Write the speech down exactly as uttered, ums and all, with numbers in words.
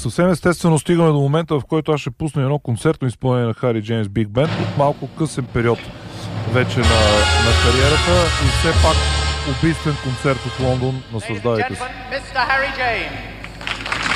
Съвсем естествено стигаме до момента, в който аз ще пусна едно концертно изпълнение на Хари Джеймс Биг Бенд от малко късен период вече на, на кариерата и все пак убийствен концерт от Лондон. Наслаждавайте се.